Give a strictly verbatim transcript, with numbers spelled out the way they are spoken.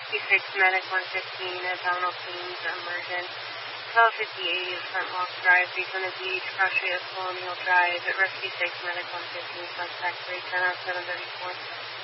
six Medic one fifteen at Donald Keynes, Emergent. twelve fifty-eight Front Walk Drive, Daytona Beach, Crossstreet of Colonial Drive, at Rescue six Medic one fifteen, Suspect three ten out seven thirty-four.